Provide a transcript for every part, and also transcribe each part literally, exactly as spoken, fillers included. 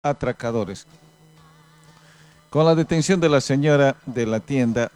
atracadores. Con la detención de la señora de la tienda,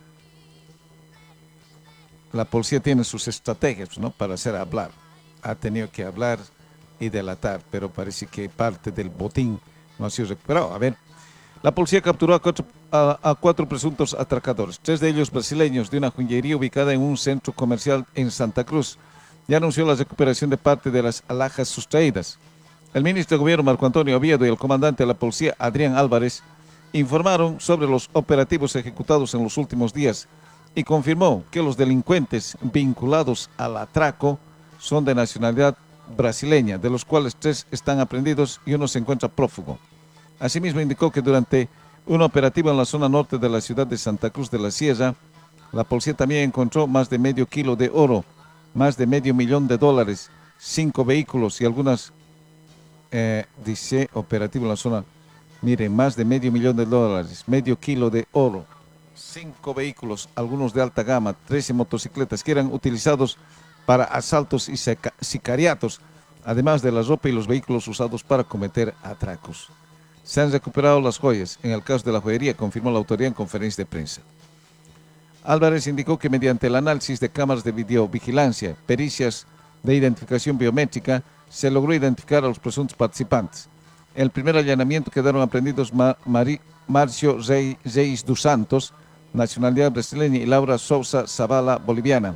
la policía tiene sus estrategias, ¿no?, para hacer hablar. Ha tenido que hablar y delatar, pero parece que parte del botín no ha sido recuperado. A ver, la policía capturó a cuatro, a, a cuatro presuntos atracadores, tres de ellos brasileños, de una joyería ubicada en un centro comercial en Santa Cruz. Ya anunció la recuperación de parte de las alhajas sustraídas. El ministro de Gobierno, Marco Antonio Oviedo, y el comandante de la policía, Adrián Álvarez, informaron sobre los operativos ejecutados en los últimos días y confirmó que los delincuentes vinculados al atraco son de nacionalidad brasileña, de los cuales tres están aprehendidos y uno se encuentra prófugo. Asimismo, indicó que durante un operativo en la zona norte de la ciudad de Santa Cruz de la Sierra, la policía también encontró más de medio kilo de oro, más de medio millón de dólares, cinco vehículos y algunas, eh, dice, operativo en la zona, miren, más de medio millón de dólares, medio kilo de oro, cinco vehículos, algunos de alta gama, trece motocicletas que eran utilizados para asaltos y sicariatos, además de la ropa y los vehículos usados para cometer atracos. Se han recuperado las joyas. En el caso de la joyería, confirmó la autoridad en conferencia de prensa. Álvarez indicó que mediante el análisis de cámaras de videovigilancia, pericias de identificación biométrica, se logró identificar a los presuntos participantes. En el primer allanamiento quedaron aprendidos Mar Mari Marcio Rey Reis dos Santos, nacionalidad brasileña, y Laura Sousa Zavala, boliviana.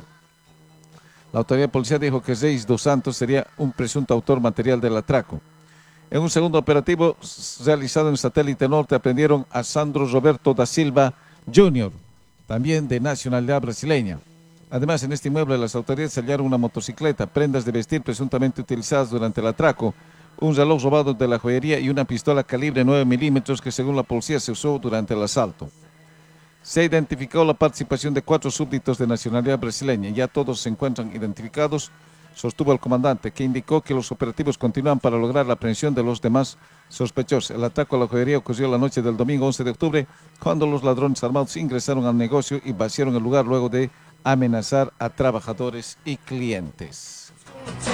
La autoridad policial dijo que Reis dos Santos sería un presunto autor material del atraco. En un segundo operativo realizado en Satélite Norte, aprendieron a Sandro Roberto da Silva júnior, también de nacionalidad brasileña. Además, en este inmueble las autoridades hallaron una motocicleta, prendas de vestir presuntamente utilizadas durante el atraco, un reloj robado de la joyería y una pistola calibre nueve milímetros que, según la policía, se usó durante el asalto. Se identificó la participación de cuatro súbditos de nacionalidad brasileña. Ya todos se encuentran identificados, sostuvo el comandante, que indicó que los operativos continúan para lograr la aprehensión de los demás sospechosos. El atraco a la joyería ocurrió la noche del domingo once de octubre, cuando los ladrones armados ingresaron al negocio y vaciaron el lugar luego de amenazar a trabajadores y clientes.